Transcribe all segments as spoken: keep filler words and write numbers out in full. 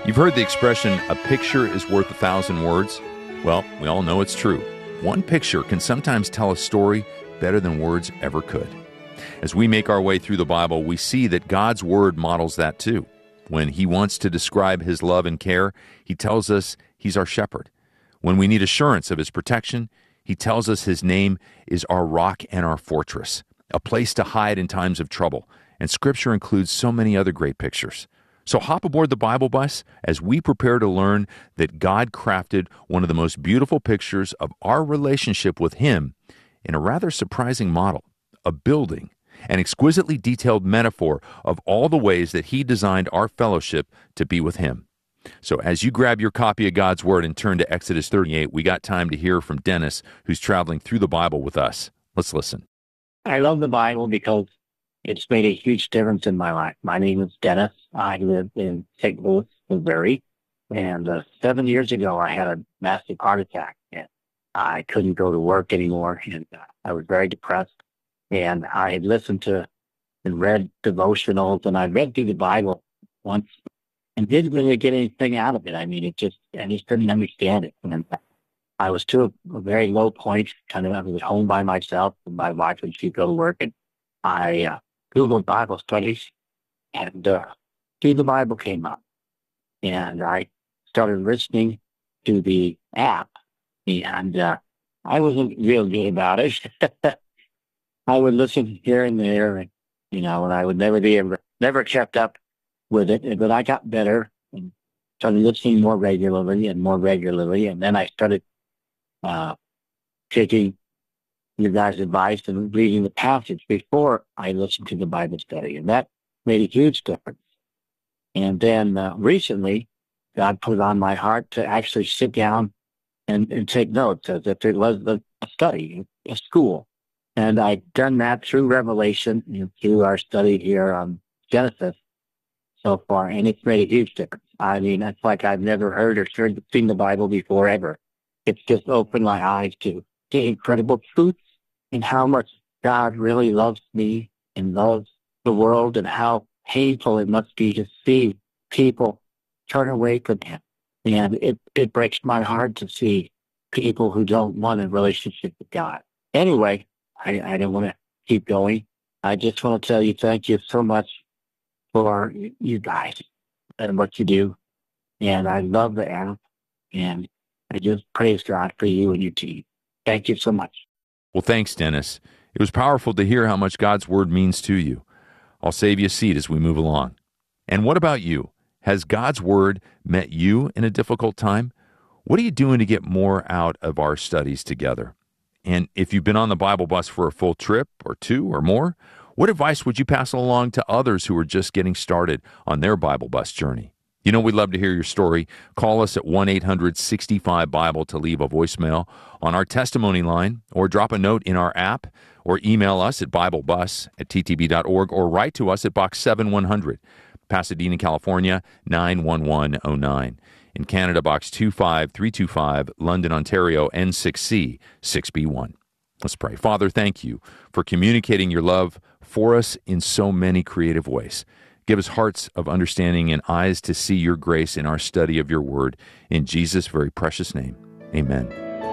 You've heard the expression, a picture is worth a thousand words. Well, we all know it's true. One picture can sometimes tell a story better than words ever could. As we make our way through the Bible, we see that God's Word models that too. When He wants to describe His love and care, He tells us He's our shepherd. When we need assurance of His protection, He tells us His name is our rock and our fortress, a place to hide in times of trouble. And Scripture includes so many other great pictures. So hop aboard the Bible bus as we prepare to learn that God crafted one of the most beautiful pictures of our relationship with Him in a rather surprising model, a building, an exquisitely detailed metaphor of all the ways that He designed our fellowship to be with Him. So as you grab your copy of God's Word and turn to Exodus thirty-eight, we got time to hear from Dennis, who's traveling through the Bible with us. Let's listen. I love the Bible because it's made a huge difference in my life. My name is Dennis. I live in Saint Louis, Missouri. And uh, seven years ago, I had a massive heart attack. And I couldn't go to work anymore. And uh, I was very depressed. And I had listened to and read devotionals. And I read through the Bible once and didn't really get anything out of it. I mean, it just, I just couldn't understand it. And I was to a, a very low point. Kind of, I was home by myself. And my wife would she'd go to work. And I uh, Googled Bible studies, and uh, through the Bible came up. And I started listening to the app, and uh, I wasn't real good about it. I would listen here and there, and, you know, and I would never be able, never kept up with it. But I got better and started listening more regularly and more regularly. And then I started uh, taking your guys' advice and reading the passage before I listened to the Bible study. And that made a huge difference. And then uh, recently, God put it on my heart to actually sit down and, and take notes as if it was a study, a school. And I've done that through Revelation, you know, through our study here on Genesis so far, and it's made a huge difference. I mean, it's like I've never heard or seen the Bible before ever. It's just opened my eyes to the incredible truth and how much God really loves me and loves the world, and how painful it must be to see people turn away from Him. And it, it breaks my heart to see people who don't want a relationship with God. Anyway, I, I don't want to keep going. I just want to tell you thank you so much for you guys and what you do. And I love the app. And I just praise God for you and your team. Thank you so much. Well, thanks, Dennis. It was powerful to hear how much God's Word means to you. I'll save you a seat as we move along. And what about you? Has God's Word met you in a difficult time? What are you doing to get more out of our studies together? And if you've been on the Bible bus for a full trip or two or more, what advice would you pass along to others who are just getting started on their Bible bus journey? You know, we'd love to hear your story. Call us at one eight hundred sixty-five Bible to leave a voicemail on our testimony line, or drop a note in our app, or email us at biblebus at t t b dot org, or write to us at Box seven one hundred, Pasadena, California, nine one one oh nine. In Canada, Box two five three two five, London, Ontario, N six C six B one. Let's pray. Father, thank you for communicating your love for us in so many creative ways. Give us hearts of understanding and eyes to see your grace in our study of your word. In Jesus' very precious name, amen.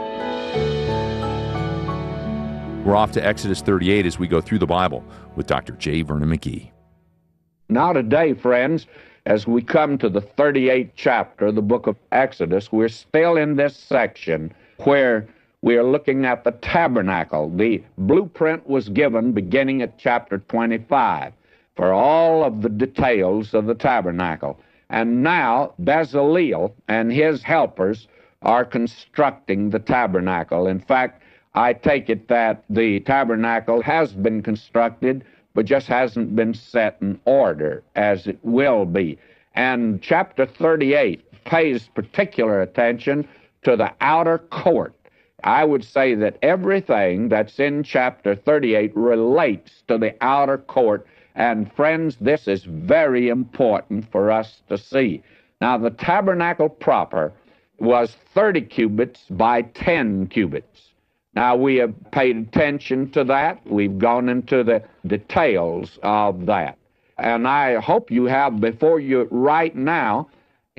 We're off to Exodus thirty-eight as we go through the Bible with Doctor J. Vernon McGee. Now today, friends, as we come to the thirty-eighth chapter of the book of Exodus, we're still in this section where we are looking at the tabernacle. The blueprint was given beginning at chapter twenty-five. For all of the details of the tabernacle. And now Bezaleel and his helpers are constructing the tabernacle. In fact, I take it that the tabernacle has been constructed, but just hasn't been set in order as it will be. And chapter thirty-eight pays particular attention to the outer court. I would say that everything that's in chapter thirty-eight relates to the outer court. And friends, this is very important for us to see. Now, the tabernacle proper was thirty cubits by ten cubits. Now, we have paid attention to that. We've gone into the details of that. And I hope you have before you right now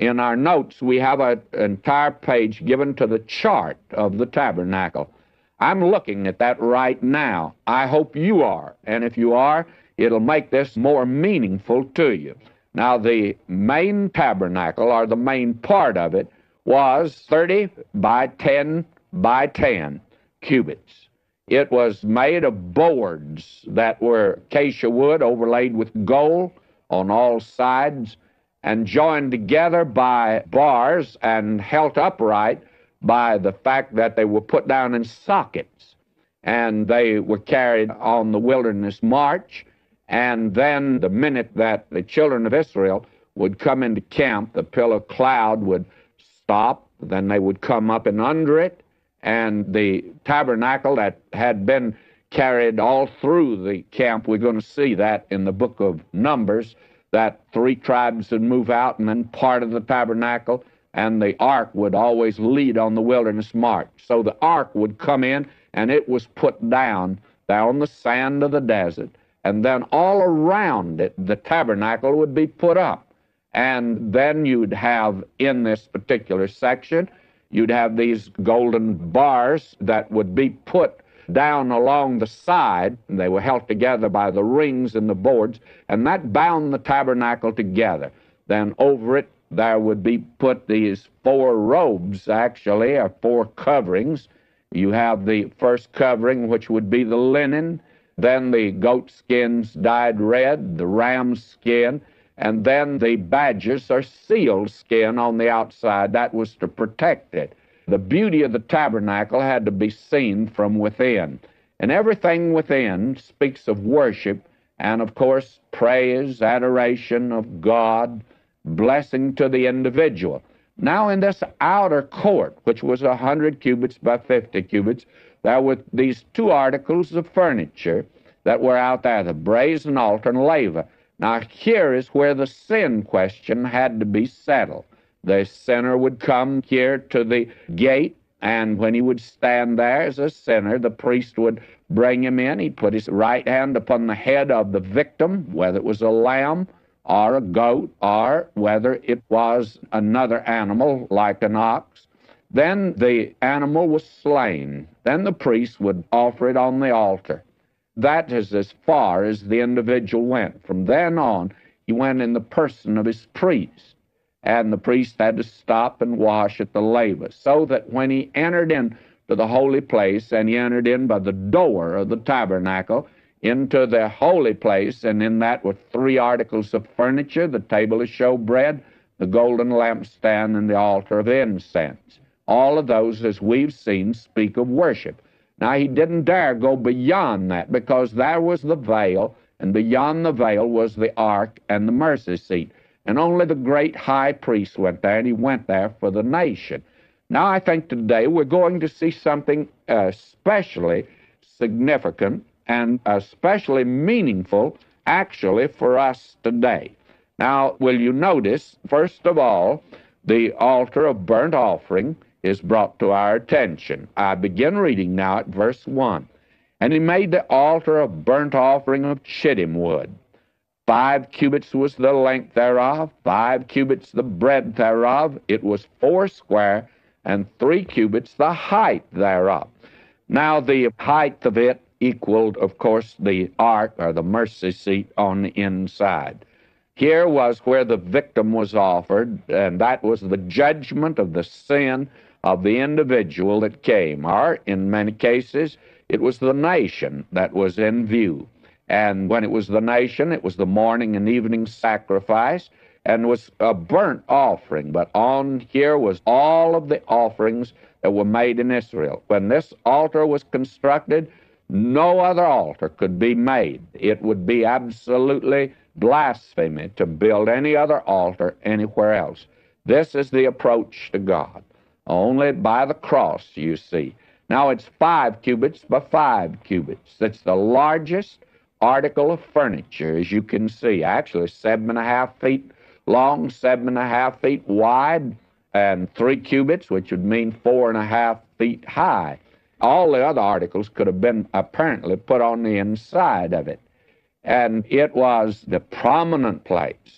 in our notes, we have an entire page given to the chart of the tabernacle. I'm looking at that right now. I hope you are. And if you are, it'll make this more meaningful to you. Now, the main tabernacle, or the main part of it, was thirty by ten by ten cubits. It was made of boards that were acacia wood overlaid with gold on all sides and joined together by bars and held upright by the fact that they were put down in sockets. And they were carried on the wilderness march. And then the minute that the children of Israel would come into camp, the pillar of cloud would stop. Then they would come up and under it. And the tabernacle that had been carried all through the camp, we're going to see that in the book of Numbers, that three tribes would move out and then part of the tabernacle, and the ark would always lead on the wilderness march. So the ark would come in, and it was put down there on the sand of the desert, and then all around it, the tabernacle would be put up. And then you'd have, in this particular section, you'd have these golden bars that would be put down along the side, and they were held together by the rings in the boards, and that bound the tabernacle together. Then over it there would be put these four robes, actually, or four coverings. You have the first covering, which would be the linen, then the goat skins dyed red, the ram skin, and then the badgers or seal skin on the outside. That was to protect it. The beauty of the tabernacle had to be seen from within. And everything within speaks of worship and, of course, praise, adoration of God, blessing to the individual. Now, in this outer court, which was one hundred cubits by fifty cubits, there were these two articles of furniture that were out there, the brazen altar and laver. Now, here is where the sin question had to be settled. The sinner would come here to the gate, and when he would stand there as a sinner, the priest would bring him in. He'd put his right hand upon the head of the victim, whether it was a lamb or a goat, or whether it was another animal like an ox. Then the animal was slain. Then the priest would offer it on the altar. That is as far as the individual went. From then on, he went in the person of his priest. And the priest had to stop and wash at the laver, so that when he entered into the holy place, and he entered in by the door of the tabernacle, into the holy place, and in that were three articles of furniture, the table of showbread, the golden lampstand, and the altar of incense. All of those, as we've seen, speak of worship. Now, he didn't dare go beyond that, because there was the veil, and beyond the veil was the ark and the mercy seat. And only the great high priest went there, and he went there for the nation. Now, I think today we're going to see something especially significant and especially meaningful, actually, for us today. Now, will you notice, first of all, the altar of burnt offering is brought to our attention. I begin reading now at verse one. And he made the altar of burnt offering of shittim wood. Five cubits was the length thereof, five cubits the breadth thereof. It was four square, and three cubits the height thereof. Now the height of it equaled, of course, the ark, or the mercy seat, on the inside. Here was where the victim was offered, and that was the judgment of the sin of the individual that came. Or, in many cases, it was the nation that was in view. And when it was the nation, it was the morning and evening sacrifice, and was a burnt offering. But on here was all of the offerings that were made in Israel. When this altar was constructed, no other altar could be made. It would be absolutely blasphemy to build any other altar anywhere else. This is the approach to God. Only by the cross, you see. Now it's five cubits by five cubits. It's the largest article of furniture, as you can see. Actually, seven and a half feet long, seven and a half feet wide, and three cubits, which would mean four and a half feet high. All the other articles could have been apparently put on the inside of it. And it was the prominent place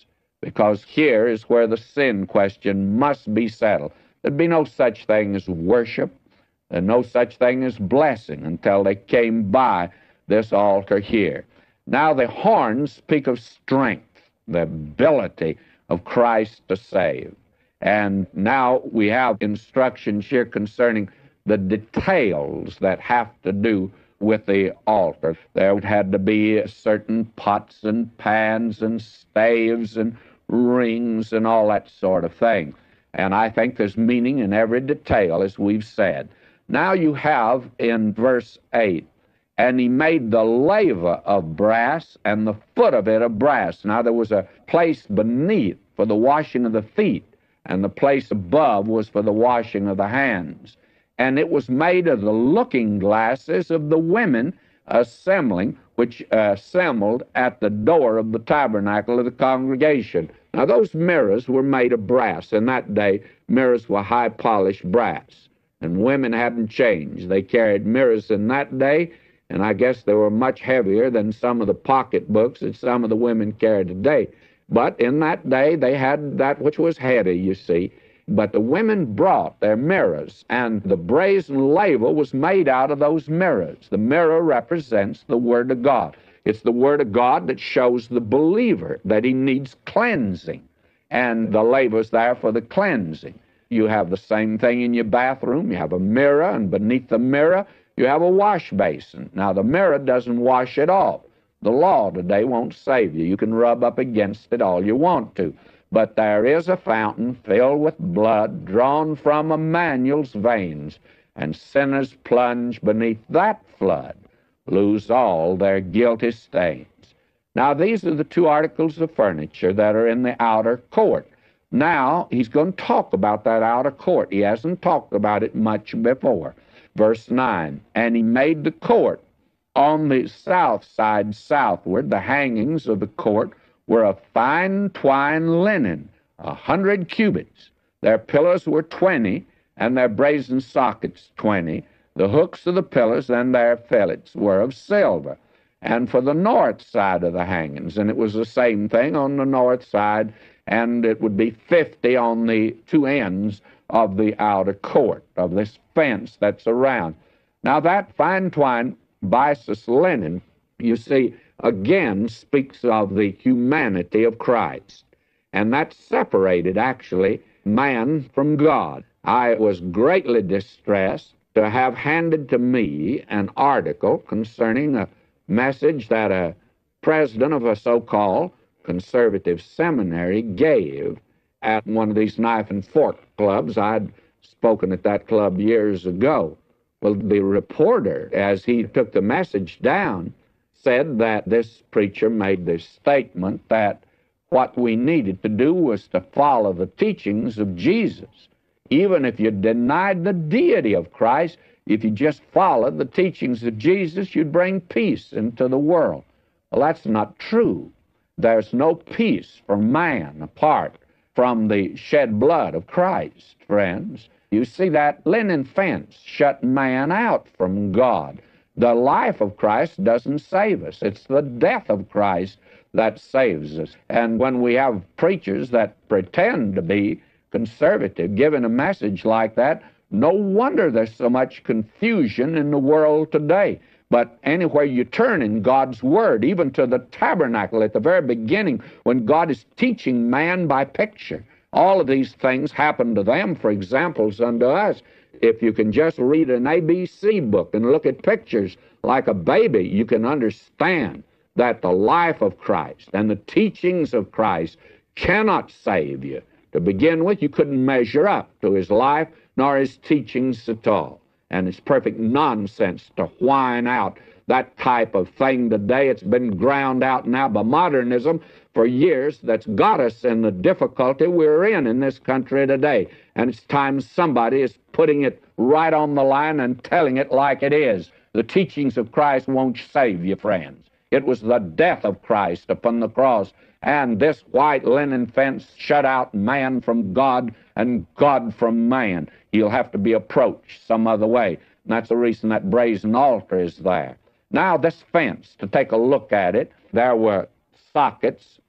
because here is where the sin question must be settled. There'd be no such thing as worship, and no such thing as blessing until they came by this altar here. Now the horns speak of strength, the ability of Christ to save. And now we have instructions here concerning the details that have to do with the altar. There had to be certain pots and pans and staves and rings and all that sort of thing. And I think there's meaning in every detail, as we've said. Now you have in verse eight, and he made the laver of brass and the foot of it of brass. Now there was a place beneath for the washing of the feet, and the place above was for the washing of the hands. And it was made of the looking glasses of the women assembling, which assembled at the door of the tabernacle of the congregation. Now those mirrors were made of brass. In that day, mirrors were high-polished brass, and women hadn't changed. They carried mirrors in that day, and I guess they were much heavier than some of the pocketbooks that some of the women carry today. But in that day, they had that which was heavy, you see. But the women brought their mirrors, and the brazen laver was made out of those mirrors. The mirror represents the Word of God. It's the Word of God that shows the believer that he needs cleansing, and the laver's there for the cleansing. You have the same thing in your bathroom. You have a mirror, and beneath the mirror, you have a wash basin. Now, the mirror doesn't wash it off. The law today won't save you. You can rub up against it all you want to. But there is a fountain filled with blood drawn from Emmanuel's veins, and sinners plunge beneath that flood, lose all their guilty stains. Now, these are the two articles of furniture that are in the outer court. Now, he's going to talk about that outer court. He hasn't talked about it much before. Verse nine, and he made the court on the south side southward. The hangings of the court were of fine twine linen, a hundred cubits. Their pillars were twenty, and their brazen sockets twenty. The hooks of the pillars and their fillets were of silver. And for the north side of the hangings, and it was the same thing on the north side, and it would be fifty on the two ends of the outer court, of this fence that's around. Now that fine twine byssus linen, you see, again speaks of the humanity of Christ. And that separated, actually, man from God. I was greatly distressed to have handed to me an article concerning a message that a president of a so-called conservative seminary gave at one of these knife and fork clubs. I'd spoken at that club years ago. Well, the reporter, as he took the message down, said that this preacher made this statement that what we needed to do was to follow the teachings of Jesus. Even if you denied the deity of Christ, if you just followed the teachings of Jesus, you'd bring peace into the world. Well, that's not true. There's no peace for man apart from the shed blood of Christ, friends. You see, that linen fence shut man out from God. The life of Christ doesn't save us. It's the death of Christ that saves us. And when we have preachers that pretend to be conservative giving a message like that, no wonder there's so much confusion in the world today. But anywhere you turn in God's Word, even to the tabernacle at the very beginning, when God is teaching man by picture, all of these things happen to them for examples unto us. If you can just read an A B C book and look at pictures like a baby, you can understand that the life of Christ and the teachings of Christ cannot save you. To begin with, you couldn't measure up to his life nor his teachings at all. And it's perfect nonsense to whine out that type of thing today. It's been ground out now by modernism for years. That's got us in the difficulty we're in in this country today. And it's time somebody is putting it right on the line and telling it like it is. The teachings of Christ won't save you, friends. It was the death of Christ upon the cross, and this white linen fence shut out man from God and God from man. He'll have to be approached some other way. And that's the reason that brazen altar is there. Now, this fence, to take a look at it, there were sockets,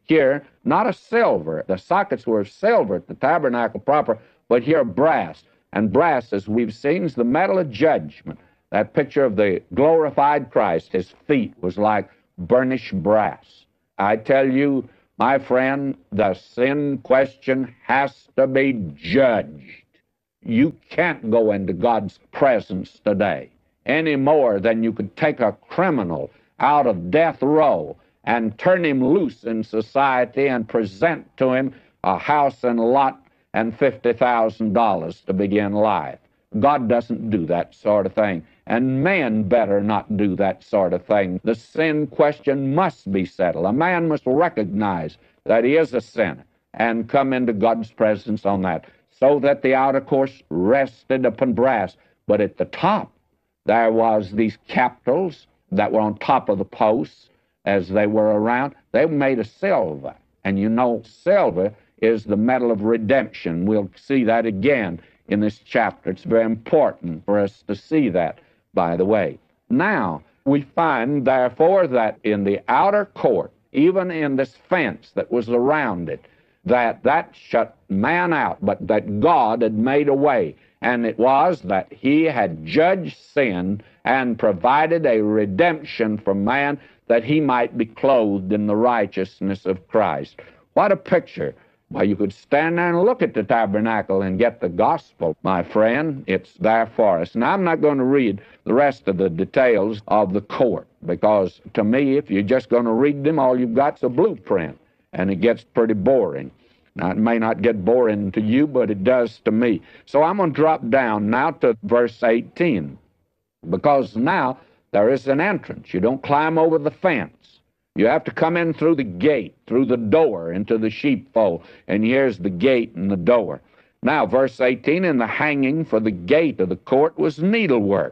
here, not a silver. The sockets were of silver at the tabernacle proper, but here brass. And brass, as we've seen, is the metal of judgment. That picture of the glorified Christ, his feet was like burnished brass. I tell you, my friend, the sin question has to be judged. You can't go into God's presence today any more than you could take a criminal out of death row and turn him loose in society and present to him a house and lot and fifty thousand dollars to begin life. God doesn't do that sort of thing, and men better not do that sort of thing. The sin question must be settled. A man must recognize that he is a sinner and come into God's presence on that, so that the outer course rested upon brass, but at the top there was these capitals that were on top of the posts as they were around. They were made of silver, and you know silver is the metal of redemption. We'll see that again in this chapter. It's very important for us to see that, by the way. Now, we find, therefore, that in the outer court, even in this fence that was around it, that that shut man out, but that God had made a way. And it was that he had judged sin and provided a redemption for man that he might be clothed in the righteousness of Christ. What a picture. Well, you could stand there and look at the tabernacle and get the gospel, my friend. It's there for us. Now, I'm not going to read the rest of the details of the court, because to me, if you're just going to read them, all you've got's a blueprint, and it gets pretty boring. Now, it may not get boring to you, but it does to me. So I'm going to drop down now to verse eighteen, because now there is an entrance. You don't climb over the fence. You have to come in through the gate, through the door, into the sheepfold. And here's the gate and the door. Now, verse eighteen, in the hanging for the gate of the court was needlework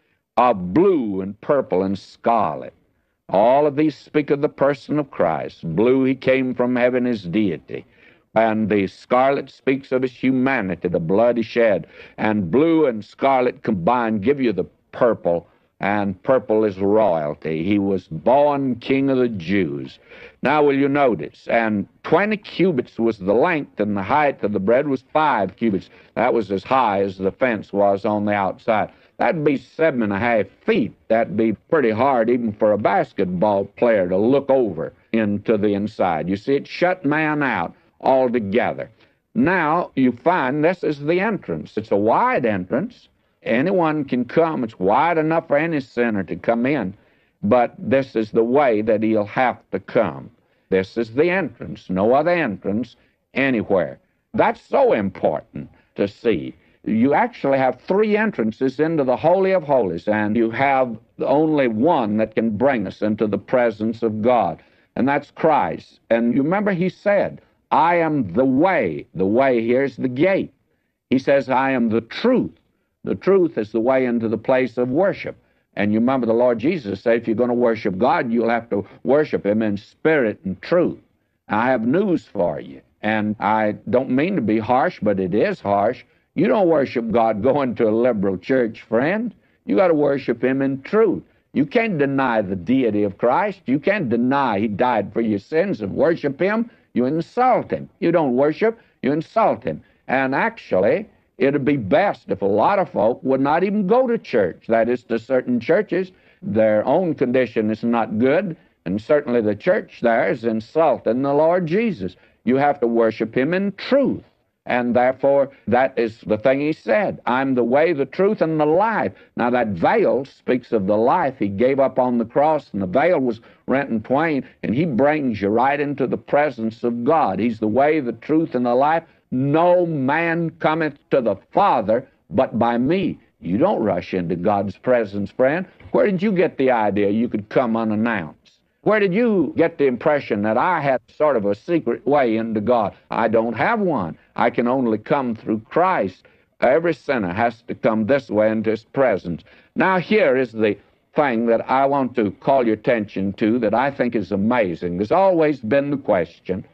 of blue and purple and scarlet. All of these speak of the person of Christ. Blue, he came from heaven, his deity. And the scarlet speaks of his humanity, the blood he shed. And blue and scarlet combined give you the purple, and purple is royalty. He was born King of the Jews. Now will you notice, and twenty cubits was the length, and the height of the bread was five cubits. That was as high as the fence was on the outside. That'd be seven and a half feet. That'd be pretty hard even for a basketball player to look over into the inside. You see, it shut man out altogether. Now you find this is the entrance. It's a wide entrance. Anyone can come. It's wide enough for any sinner to come in, but this is the way that he'll have to come. This is the entrance. No other entrance anywhere. That's so important to see. You actually have three entrances into the Holy of Holies, and you have only one that can bring us into the presence of God, and that's Christ. And you remember he said, I am the way. The way here's the gate. He says, I am the truth. The truth is the way into the place of worship. And you remember the Lord Jesus said, if you're going to worship God, you'll have to worship him in spirit and truth. I have news for you, and I don't mean to be harsh, but it is harsh. You don't worship God going to a liberal church, friend. You got to worship him in truth. You can't deny the deity of Christ. You can't deny he died for your sins and worship him. You insult him. You don't worship, you insult him. And actually, it'd be best if a lot of folk would not even go to church. That is, to certain churches, their own condition is not good, and certainly the church there is insulting the Lord Jesus. You have to worship him in truth. And therefore, that is the thing he said. I'm the way, the truth, and the life. Now, that veil speaks of the life he gave up on the cross, and the veil was rent in twain, and he brings you right into the presence of God. He's the way, the truth, and the life. No man cometh to the Father but by me. You don't rush into God's presence, friend. Where did you get the idea you could come unannounced? Where did you get the impression that I had sort of a secret way into God? I don't have one. I can only come through Christ. Every sinner has to come this way into his presence. Now here is the thing that I want to call your attention to that I think is amazing. There's always been the question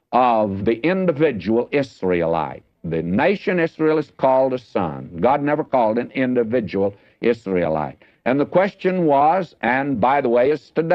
of the individual Israelite. The nation Israel is called a son. God never called an individual Israelite. And the question was, and by the way, is today,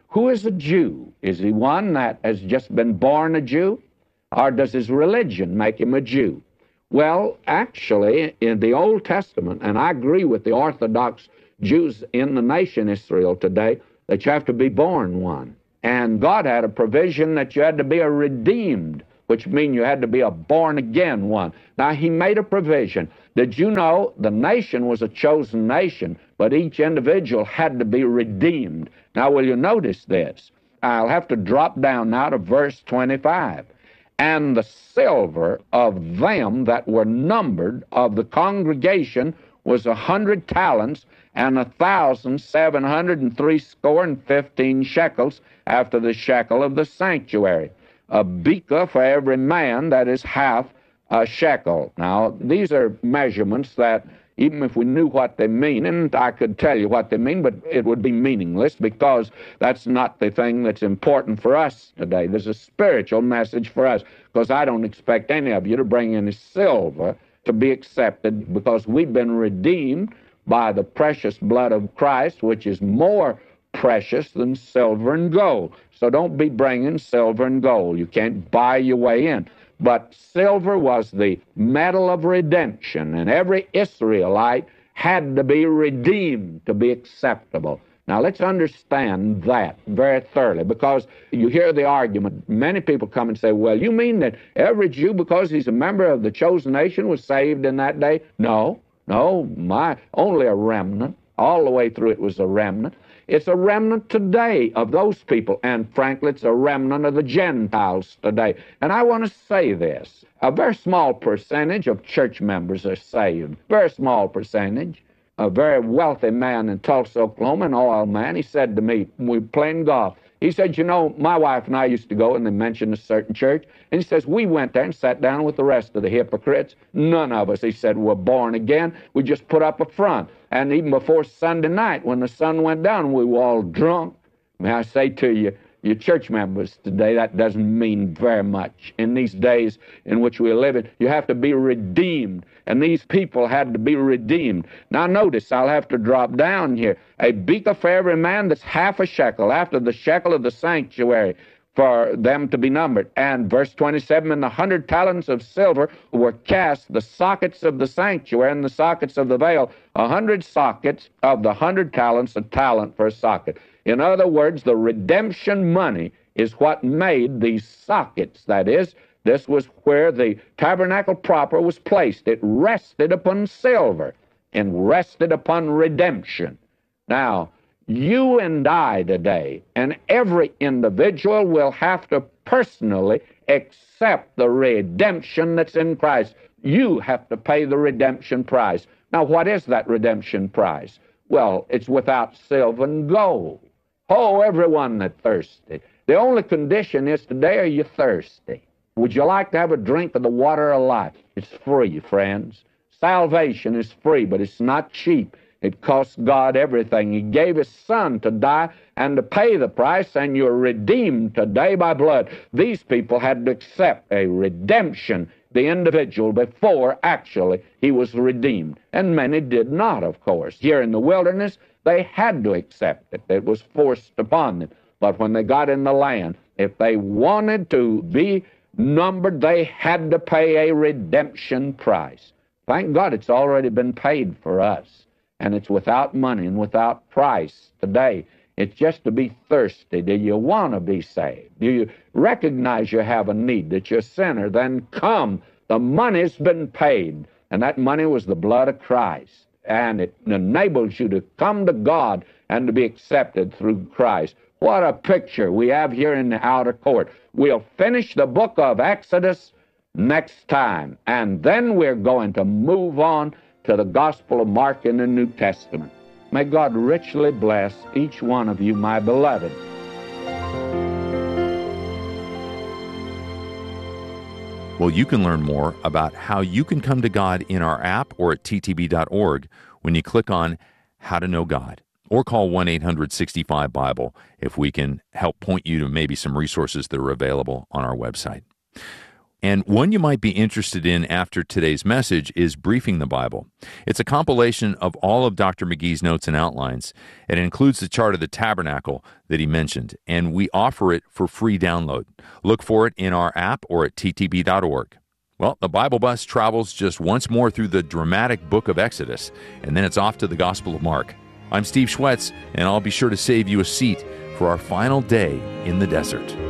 who is a Jew? Is he one that has just been born a Jew? Or does his religion make him a Jew? Well, actually, in the Old Testament, and I agree with the Orthodox Jews in the nation Israel today, that you have to be born one. And God had a provision that you had to be a redeemed, which means you had to be a born-again one. Now, he made a provision. Did you know the nation was a chosen nation, but each individual had to be redeemed? Now, will you notice this? I'll have to drop down now to verse twenty-five. And the silver of them that were numbered of the congregation was a hundred talents, and a thousand seven hundred and three score and fifteen shekels, after the shekel of the sanctuary. A beka for every man, that is half a shekel. Now, these are measurements that, even if we knew what they mean, and I could tell you what they mean, but it would be meaningless, because that's not the thing that's important for us today. There's a spiritual message for us, because I don't expect any of you to bring any silver to be accepted, because we've been redeemed by the precious blood of Christ, which is more precious than silver and gold. So don't be bringing silver and gold. You can't buy your way in. But silver was the metal of redemption, and every Israelite had to be redeemed to be acceptable. Now, let's understand that very thoroughly, because you hear the argument. Many people come and say, well, you mean that every Jew, because he's a member of the chosen nation, was saved in that day? No, no, my only a remnant. All the way through it was a remnant. It's a remnant today of those people, and frankly, it's a remnant of the Gentiles today. And I want to say this. A very small percentage of church members are saved. Very small percentage. A very wealthy man in Tulsa, Oklahoma, an oil man, he said to me, we were playing golf, he said, you know, my wife and I used to go, and they mentioned a certain church, and he says, we went there and sat down with the rest of the hypocrites. None of us, he said, were born again. We just put up a front. And even before Sunday night, when the sun went down, we were all drunk. May I say to you, you church members today, that doesn't mean very much. In these days in which we live in, you have to be redeemed. And these people had to be redeemed. Now notice, I'll have to drop down here. A beka for every man, that's half a shekel, after the shekel of the sanctuary, for them to be numbered. And verse twenty-seven, and the hundred talents of silver were cast, the sockets of the sanctuary and the sockets of the veil, a hundred sockets of the hundred talents, a talent for a socket. In other words, the redemption money is what made these sockets. That is, this was where the tabernacle proper was placed. It rested upon silver and rested upon redemption. Now, you and I today, and every individual, will have to personally accept the redemption that's in Christ. You have to pay the redemption price. Now, what is that redemption price? Well, it's without silver and gold. Oh, everyone that's thirsty. The only condition is today, are you thirsty? Would you like to have a drink of the water of life? It's free, friends. Salvation is free, but it's not cheap. It costs God everything. He gave His Son to die and to pay the price, and you're redeemed today by blood. These people had to accept a redemption, the individual, before actually he was redeemed. And many did not, of course. Here in the wilderness, they had to accept it. It was forced upon them. But when they got in the land, if they wanted to be numbered, they had to pay a redemption price. Thank God it's already been paid for us. And it's without money and without price today. It's just to be thirsty. Do you want to be saved? Do you recognize you have a need, that you're a sinner? Then come. The money's been paid. And that money was the blood of Christ. And it enables you to come to God and to be accepted through Christ. What a picture we have here in the outer court. We'll finish the book of Exodus next time, and then we're going to move on to the Gospel of Mark in the New Testament. May God richly bless each one of you, my beloved. Well, you can learn more about how you can come to God in our app or at t t b dot org when you click on How to Know God, or call one eight hundred sixty-five Bible if we can help point you to maybe some resources that are available on our website. And one you might be interested in after today's message is Briefing the Bible. It's a compilation of all of Doctor McGee's notes and outlines, and it includes the chart of the tabernacle that he mentioned, and we offer it for free download. Look for it in our app or at t t b dot org. Well, the Bible bus travels just once more through the dramatic book of Exodus, and then it's off to the Gospel of Mark. I'm Steve Schwetz, and I'll be sure to save you a seat for our final day in the desert.